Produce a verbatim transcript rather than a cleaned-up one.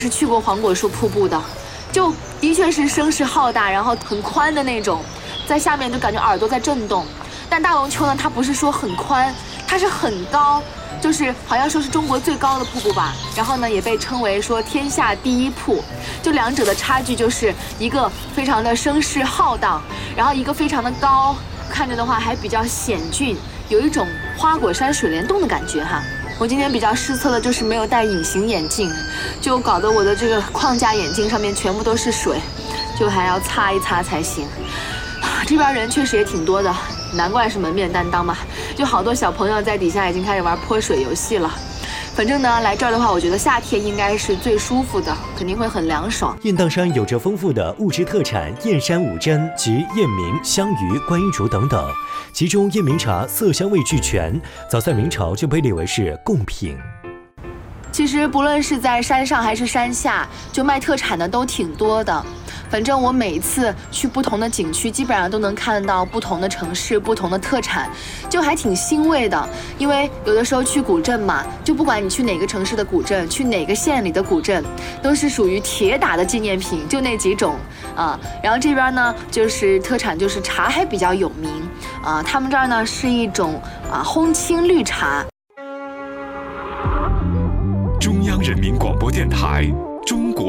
是去过黄果树瀑布的，就的确是声势浩大，然后很宽的那种，在下面就感觉耳朵在震动。但大龙湫呢，它不是说很宽，它是很高，就是好像说是中国最高的瀑布吧。然后呢，也被称为说天下第一瀑。就两者的差距就是一个非常的声势浩荡，然后一个非常的高，看着的话还比较险峻，有一种花果山水帘洞的感觉哈。我今天比较失策的就是没有戴隐形眼镜，就搞得我的这个框架眼镜上面全部都是水，就还要擦一擦才行。这边人确实也挺多的，难怪是门面担当嘛，就好多小朋友在底下已经开始玩泼水游戏了。反正呢，来这儿的话，我觉得夏天应该是最舒服的，肯定会很凉爽。 雁荡山有着丰富的物质特产燕山五珍及燕鸣、香鱼、观音竹等等，其中燕鸣茶色香味俱全，早在明朝就被列为是贡品。 其实不论是在山上还是山下，就卖特产的都挺多的。反正我每次去不同的景区，基本上都能看到不同的城市、不同的特产，就还挺欣慰的。因为有的时候去古镇嘛，就不管你去哪个城市的古镇，去哪个县里的古镇，都是属于铁打的纪念品，就那几种啊。然后这边呢，就是特产就是茶还比较有名啊，他们这儿呢是一种啊烘青绿茶。 中央人民广播电台中国